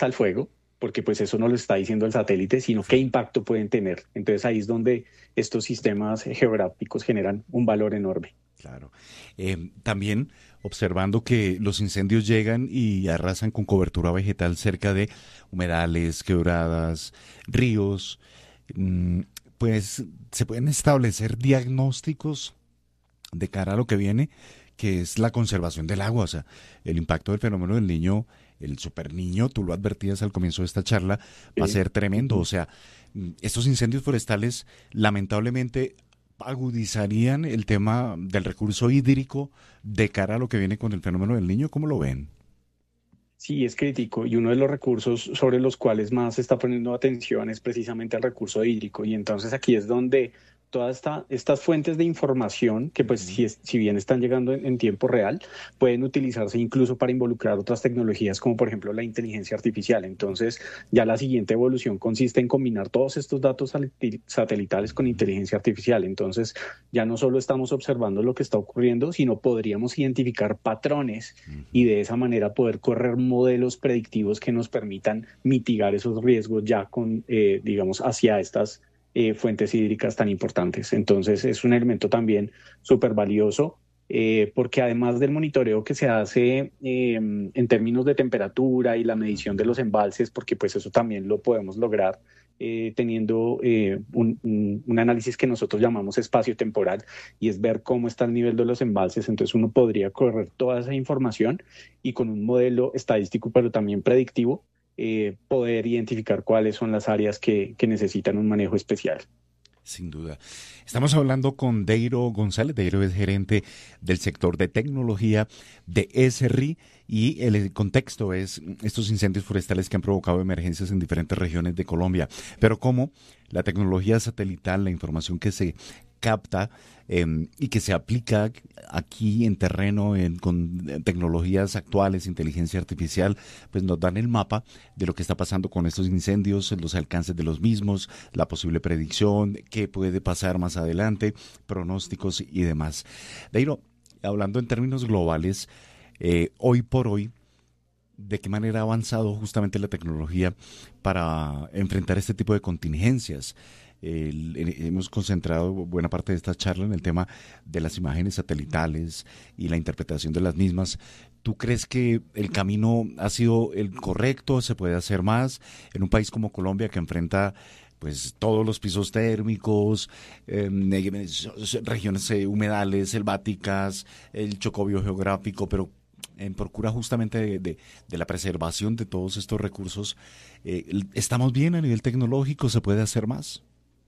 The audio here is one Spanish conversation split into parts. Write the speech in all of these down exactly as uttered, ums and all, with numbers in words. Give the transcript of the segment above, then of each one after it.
está el fuego, porque pues eso no lo está diciendo el satélite, sino qué impacto pueden tener. Entonces ahí es donde estos sistemas geográficos generan un valor enorme. Claro. Eh, también observando que los incendios llegan y arrasan con cobertura vegetal cerca de humedales, quebradas, ríos, mm, pues se pueden establecer diagnósticos de cara a lo que viene, que es la conservación del agua, o sea, el impacto del fenómeno del niño, el superniño, tú lo advertías al comienzo de esta charla, va a Sí. ser tremendo, o Ujú. sea, mm, estos incendios forestales lamentablemente agudizarían el tema del recurso hídrico de cara a lo que viene con el fenómeno del niño, ¿cómo lo ven? Sí, es crítico y uno de los recursos sobre los cuales más se está poniendo atención es precisamente el recurso hídrico y entonces aquí es donde todas esta, estas fuentes de información que pues Ujú. si, es- si bien están llegando en, en tiempo real, pueden utilizarse incluso para involucrar otras tecnologías como por ejemplo la inteligencia artificial. Entonces ya la siguiente evolución consiste en combinar todos estos datos saliti- satelitales con Ujú. inteligencia artificial. Entonces ya no solo estamos observando lo que está ocurriendo, sino podríamos identificar patrones y Ujú. de esa manera poder correr modelos predictivos que nos permitan mitigar esos riesgos ya con, eh, digamos, hacia estas eh, fuentes hídricas tan importantes. Entonces es un elemento también súper valioso. Eh, porque además del monitoreo que se hace eh, en términos de temperatura y la medición de Ujú. los embalses, porque pues eso también lo podemos lograr eh, teniendo eh, un, un, un análisis que nosotros llamamos espacio-temporal, y es ver cómo está el nivel de los embalses. Entonces uno podría correr toda esa información y con un modelo estadístico, pero también predictivo, eh, poder identificar cuáles son las áreas que, que necesitan un manejo especial. Sin duda. Estamos hablando con Deiro González. Deiro es gerente del sector de tecnología de ESRI y el contexto es estos incendios forestales que han provocado emergencias en diferentes regiones de Colombia. Pero cómo la tecnología satelital, la información que se capta eh, y que se aplica aquí en terreno en, con eh, tecnologías actuales, inteligencia artificial, pues nos dan el mapa de lo que está pasando con estos incendios, los alcances de los mismos, la posible predicción, qué puede pasar más adelante, pronósticos y demás. Deiro, hablando en términos globales, eh, hoy por hoy, ¿de qué manera ha avanzado justamente la tecnología para enfrentar este tipo de contingencias? El- el- hemos concentrado buena parte de esta charla en el tema de las imágenes satelitales y la interpretación de las mismas. ¿Tú crees que el camino ha sido el correcto? ¿Se puede hacer más en un país como Colombia que enfrenta pues todos los pisos térmicos, eh, regiones eh, humedales, selváticas, el chocobio geográfico, pero en procura justamente de, de, de la preservación de todos estos recursos? Eh, ¿Estamos bien a nivel tecnológico? ¿Se puede hacer más?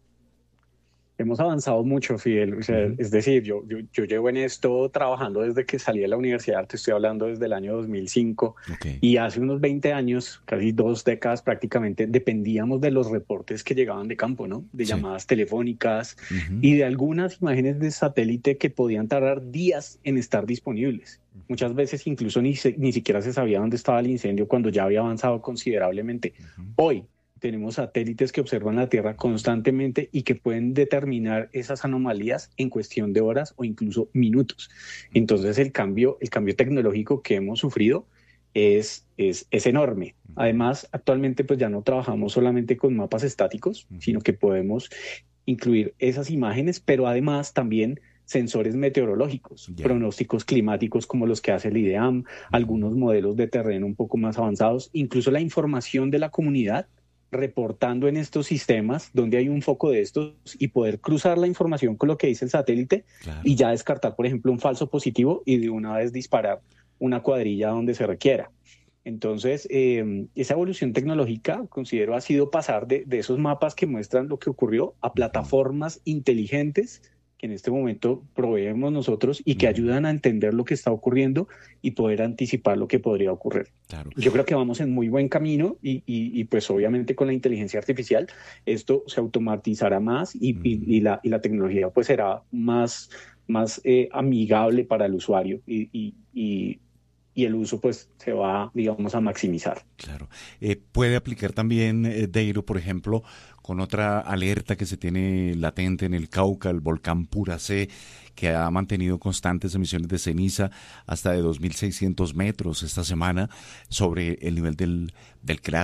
Hemos avanzado mucho, Fidel. O sea, Ujú. es decir, yo, yo, yo llevo en esto trabajando desde que salí de la universidad, te estoy hablando desde el año dos mil cinco, Ok. y hace unos veinte años, casi dos décadas prácticamente, dependíamos de los reportes que llegaban de campo, ¿no? De Sí. llamadas telefónicas Ujú. y de algunas imágenes de satélite que podían tardar días en estar disponibles. Ujú. Muchas veces incluso ni, se- ni siquiera se sabía dónde estaba el incendio cuando ya había avanzado considerablemente. Ujú. Hoy tenemos satélites que observan la Tierra constantemente y que pueden determinar esas anomalías en cuestión de horas o incluso minutos. Ujú. Entonces el cambio, el cambio tecnológico que hemos sufrido es, es, es enorme. Ujú. Además, actualmente pues ya no trabajamos solamente con mapas estáticos, Ujú. sino que podemos incluir esas imágenes, pero además también sensores meteorológicos, Ya. pronósticos climáticos como los que hace el IDEAM, Ujú. algunos modelos de terreno un poco más avanzados, incluso la información de la comunidad reportando en estos sistemas donde hay un foco de estos y poder cruzar la información con lo que dice el satélite y Claro. ya descartar, por ejemplo, un falso positivo y de una vez disparar una cuadrilla donde se requiera. Entonces, eh, esa evolución tecnológica, considero, ha sido pasar de, de esos mapas que muestran lo que ocurrió a Ujú. plataformas inteligentes que en este momento proveemos nosotros y que Ujú. ayudan a entender lo que está ocurriendo y poder anticipar lo que podría ocurrir. Claro. Yo creo que vamos en muy buen camino y, y, y pues obviamente con la inteligencia artificial esto se automatizará más y, y, Ujú. y la, y la tecnología pues será más, más eh, amigable para el usuario y, y, y, y el uso pues se va, digamos, a maximizar. Claro. Eh, puede aplicar también, eh, Deiro, por ejemplo, con otra alerta que se tiene latente en el Cauca, el volcán Puracé, que ha mantenido constantes emisiones de ceniza hasta de dos mil seiscientos metros esta semana sobre el nivel del, del cráter.